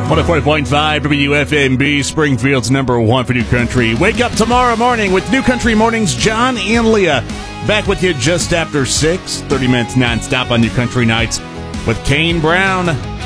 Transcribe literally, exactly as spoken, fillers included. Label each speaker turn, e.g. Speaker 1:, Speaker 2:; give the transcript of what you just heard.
Speaker 1: one oh four point five W F M B, Springfield's number one for New Country. Wake up tomorrow morning with New Country Mornings, John and Leah. Back with you just after six. thirty minutes nonstop on New Country Nights with Kane Brown.